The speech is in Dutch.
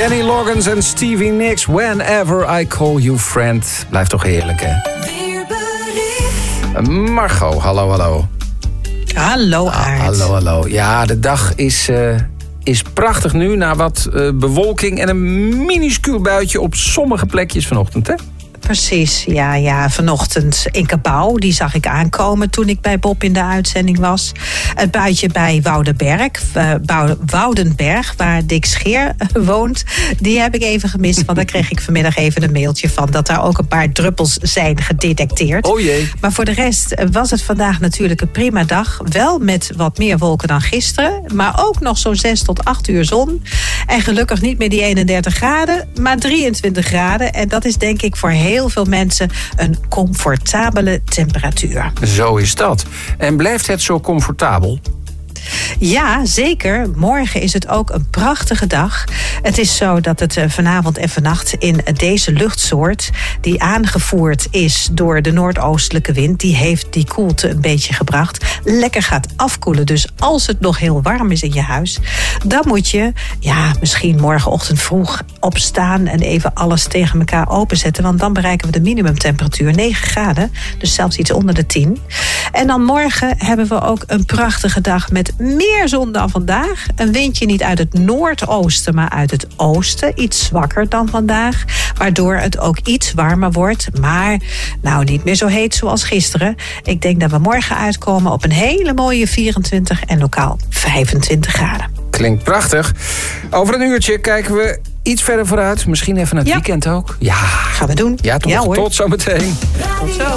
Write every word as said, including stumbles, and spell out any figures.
Kenny Loggins en Stevie Nicks, Whenever I Call You Friend. Blijft toch heerlijk, hè? Margot, hallo, hallo. Hallo, Aart. Ah, hallo, hallo. Ja, de dag is, uh, is prachtig nu, na wat uh, bewolking en een minuscuul buitje op sommige plekjes vanochtend, hè? Precies, ja, ja. Vanochtend in Cabau, die zag ik aankomen toen ik bij Bob in de uitzending was. Het buitje bij Woudenberg, uh, Woudenberg, waar Dick Scheer woont, die heb ik even gemist. Want daar kreeg ik vanmiddag even een mailtje van dat daar ook een paar druppels zijn gedetecteerd. Oh jee. Maar voor de rest was het vandaag natuurlijk een prima dag. Wel met wat meer wolken dan gisteren, maar ook nog zo'n zes tot acht uur zon. En gelukkig niet meer die eenendertig graden, maar drieëntwintig graden. En dat is denk ik voor heel heel veel mensen een comfortabele temperatuur. Zo is dat. En blijft het zo comfortabel? Ja, zeker. Morgen is het ook een prachtige dag. Het is zo dat het vanavond en vannacht in deze luchtsoort, die aangevoerd is door de noordoostelijke wind, die heeft die koelte een beetje gebracht, lekker gaat afkoelen. Dus als het nog heel warm is in je huis, dan moet je ja, misschien morgenochtend vroeg opstaan en even alles tegen elkaar openzetten. Want dan bereiken we de minimumtemperatuur negen graden. Dus zelfs iets onder de tien. En dan morgen hebben we ook een prachtige dag met meer zon dan vandaag. Een windje niet uit het noordoosten, maar uit het oosten. Iets zwakker dan vandaag. Waardoor het ook iets warmer wordt. Maar nou niet meer zo heet zoals gisteren. Ik denk dat we morgen uitkomen op een hele mooie vierentwintig en lokaal vijfentwintig graden. Klinkt prachtig. Over een uurtje kijken we iets verder vooruit. Misschien even naar het ja. weekend ook. Ja. Gaan we doen. Ja, toch. Ja, hoor. Tot zometeen. Tot zo.